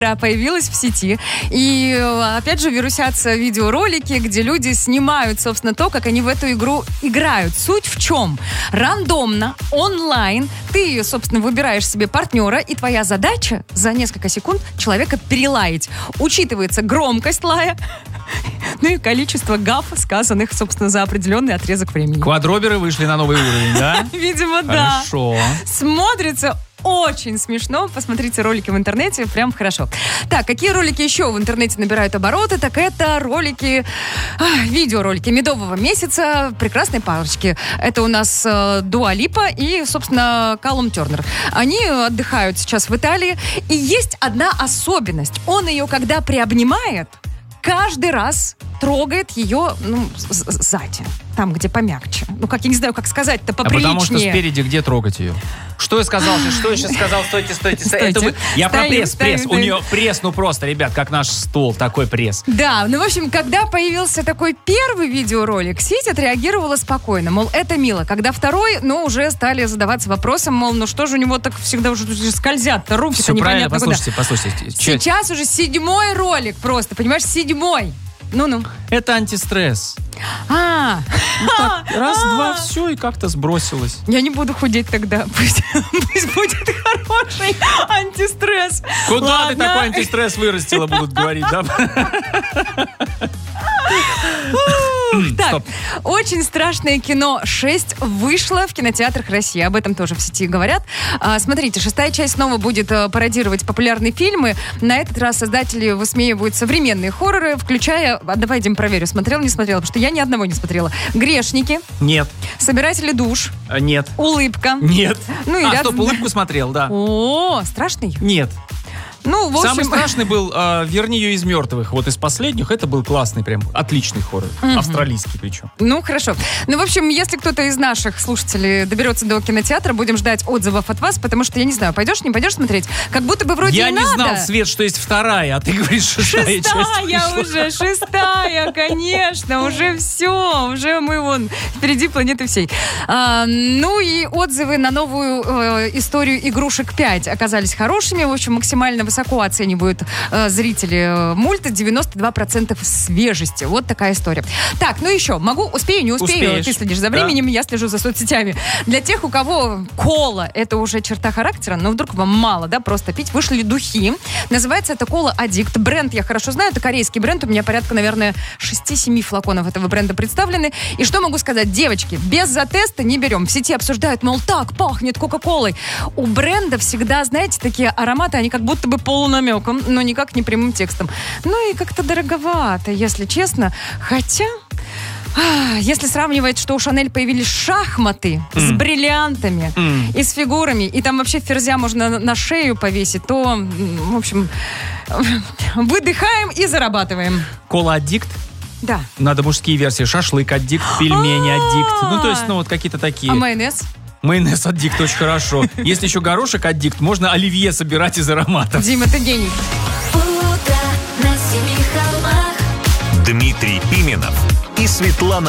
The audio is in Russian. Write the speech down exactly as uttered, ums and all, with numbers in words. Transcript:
появилась в сети. И, опять же, вирусятся видеоролики, где люди снимают, собственно, то, как они в эту игру играют. Суть в чем? Рандомно, онлайн, ты, собственно, выбираешь себе партнера, и твоя задача за несколько секунд человека перелаять. Учитывается громкость лая, ну и количество гаф, сказанных, собственно, за определенный отрезок времени. Квадроберы вышли на новый уровень, да? Видимо, да. Хорошо. Смотрится очень смешно. Посмотрите ролики в интернете, прям хорошо. Так, какие ролики еще в интернете набирают обороты? Так это ролики, а, видеоролики медового месяца прекрасной парочки. Это у нас э, Дуа Липа и, собственно, Калум Тернер. Они отдыхают сейчас в Италии. И есть одна особенность. Он ее, когда приобнимает, каждый раз трогает ее, ну, сзади. Там, где помягче. Ну, как, я не знаю, как сказать-то поприличнее. А потому что спереди где трогать ее? Что я сказал? Что я сейчас сказал? Стойте, стойте, стойте. Это вы... Я Стоим, про пресс, стоим, пресс. стоим. У нее пресс, ну просто, ребят, как наш стол, такой пресс. Да, ну, в общем, когда появился такой первый видеоролик, сеть отреагировала спокойно, мол, это мило. Когда второй, ну, уже стали задаваться вопросом, мол, ну, что же у него так всегда уже скользят-то руки-то Все правильно, непонятно куда. послушайте, послушайте. Сейчас уже седьмой ролик просто, понимаешь, седьмой. Ну-ну. Это антистресс. А, Ну, так, раз, два, все, и как-то сбросилось. я не буду худеть тогда. Пусть, пусть будет хороший антистресс. Куда Ладно. ты такой антистресс вырастила, будут говорить, да? Так, Стоп. очень страшное кино шесть вышло в кинотеатрах России. Об этом тоже в сети говорят. А, смотрите, шестая часть снова будет а, пародировать популярные фильмы. На этот раз создатели высмеивают современные хорроры, включая... А, давай, Дим, проверю, смотрел, не смотрел, потому что я ни одного не смотрела. «Грешники». Нет. «Собиратели душ». А, Нет. «Улыбка». Нет. Ну и а, ряд- стоп, улыбку смотрел, да. О, страшный? Нет. Ну, в общем... Самый страшный был э, «Верни ее из мертвых». Вот из последних это был классный, прям отличный хоррор. Мгм. Австралийский причем. Ну, хорошо. Ну, в общем, если кто-то из наших слушателей доберется до кинотеатра, будем ждать отзывов от вас, потому что, я не знаю, пойдешь, не пойдешь смотреть? Как будто бы вроде Я и не надо. знал, Свет, что есть вторая, а ты говоришь, шестая, часть Шестая вышла. уже, шестая, конечно, уже все, уже мы вон впереди планеты всей. А, ну и отзывы на новую э, историю «Игрушек пять» оказались хорошими, в общем, максимально высоко оценивают э, зрители э, мульта, девяносто два процента свежести. Вот такая история. Так, ну еще, могу, успею, не успею, Успеешь. ты следишь за временем, я слежу за соцсетями. Для тех, у кого кола, это уже черта характера, но вдруг вам мало, да, просто пить, вышли духи. Называется это кола Addict. Бренд я хорошо знаю, это корейский бренд, у меня порядка, наверное, шесть-семь флаконов этого бренда представлены. И что могу сказать, девочки, без затеста не берем. В сети обсуждают, мол, так пахнет Кока-Колой. У бренда всегда, знаете, такие ароматы, они как будто бы полунамеком, но никак не прямым текстом. Ну и как-то дороговато, если честно. Хотя... А, если сравнивать, что у Шанель появились шахматы mm. с бриллиантами mm. и с фигурами, и там вообще ферзя можно на, на шею повесить, то, в общем, выдыхаем и зарабатываем. Кола Addict? Да. Надо мужские версии. Шашлык Addict, пельмени Addict. Ну, то есть, ну, вот какие-то такие. А майонез? Майонез Addict очень хорошо. Если еще горошек Addict, можно оливье собирать из ароматов. Дима, ты гений. Дмитрий Пименов и Светлана